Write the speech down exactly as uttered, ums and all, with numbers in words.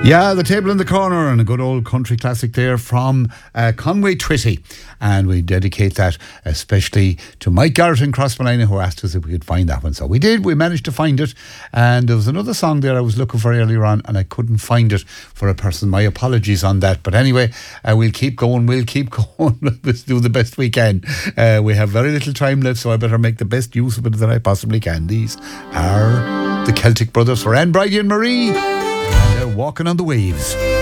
Yeah, The Table in the Corner, and a good old country classic there from uh, Conway Twitty. And we dedicate that especially to Mike Garrett in Crossmolina, who asked us if we could find that one. So we did, we managed to find it. And there was another song there I was looking for earlier on, and I couldn't find it for a person. My apologies on that. But anyway, uh, we'll keep going, we'll keep going. Let's do the best we can. Uh, we have very little time left, so I better make the best use of it that I possibly can. These are the Celtic Brothers for Anne, Bridie and Marie. And they're Walking on the Waves.